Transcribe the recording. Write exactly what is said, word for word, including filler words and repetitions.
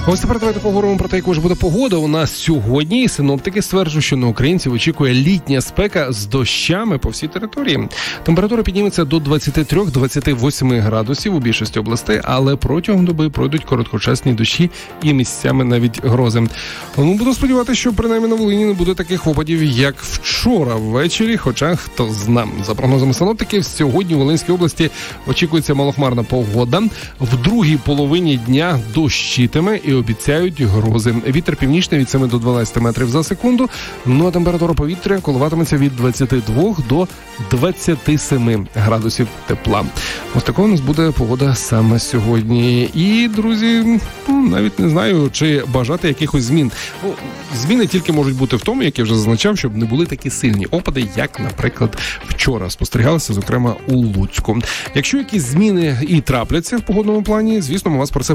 Ось тепер давайте поговоримо про те, яка ж буде погода у нас сьогодні. Синоптики стверджують, що на українців очікує літня спека з дощами по всій території. Температура підніметься до двадцять три - двадцять вісім градусів у більшості областей, але протягом доби пройдуть короткочасні дощі і місцями навіть грози. Ну, буду сподіватися, що принаймні на Волині не буде таких опадів, як вчора ввечері, хоча хто зна. За прогнозами синоптиків, сьогодні у Волинській області очікується малохмарна погода. В другій половині дня дощитиме і обіцяють грози. Вітер північний від семи до дванадцяти метрів за секунду. Ну а температура повітря коливатиметься від двадцяти двох до двадцяти семи градусів тепла. Ось така у нас буде погода саме сьогодні. І, друзі, навіть не знаю, чи бажати якихось змін. Ну, зміни тільки можуть бути в тому, як я вже зазначав, щоб не були такі сильні опади, як, наприклад, вчора спостерігалися, зокрема, у Луцьку. Якщо якісь зміни і трапляться в погодному плані, звісно, ми вас про це